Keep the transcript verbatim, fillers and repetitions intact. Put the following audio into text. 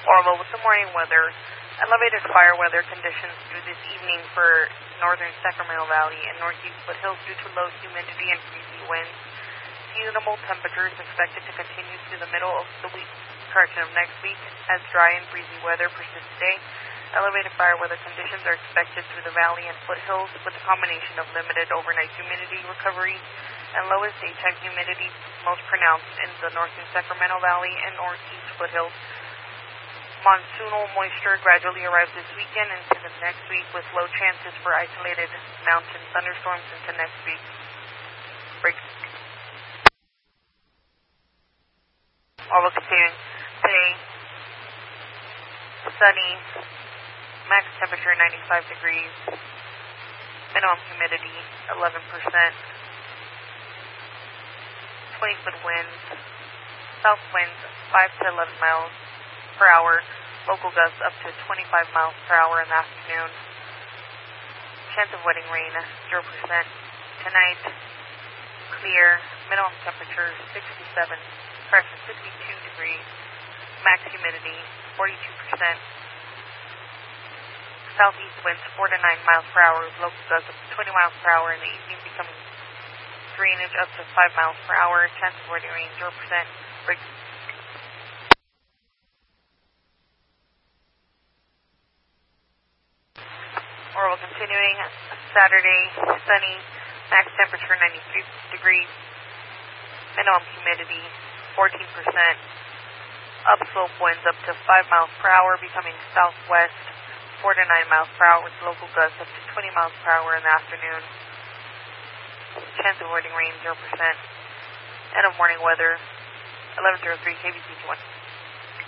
Orville with the morning weather. Elevated fire weather conditions through this evening for northern Sacramento Valley and northeast foothills due to low humidity and breezy winds. Seasonable temperatures expected to continue through the middle of the week, correction of next week, as dry and breezy weather persists today. Elevated fire weather conditions are expected through the valley and foothills with a combination of limited overnight humidity recovery and lowest daytime humidity most pronounced in the northern Sacramento Valley and northeast foothills. Monsoonal moisture gradually arrives this weekend into the next week with low chances for isolated mountain thunderstorms into next week. Break. All continuing today, sunny, max temperature ninety-five degrees, minimum humidity eleven percent, twenty foot winds, south winds five to eleven miles per hour, local gusts up to twenty-five miles per hour in the afternoon. Chance of wetting rain zero percent. Tonight, clear, minimum temperature sixty-seven, correction sixty-two degrees, max humidity forty-two percent. Southeast winds four to nine miles per hour, local gusts up to twenty miles per hour in the evening, becoming drainage up to five miles per hour. Chance of wetting rain zero percent. Break. Orville continuing, Saturday, sunny, max temperature ninety-three degrees, minimum humidity fourteen percent, upslope winds up to five miles per hour, becoming southwest four to nine miles per hour with local gusts up to twenty miles per hour in the afternoon. Chance of wetting rain zero percent. End of morning weather, eleven oh three K B C two one.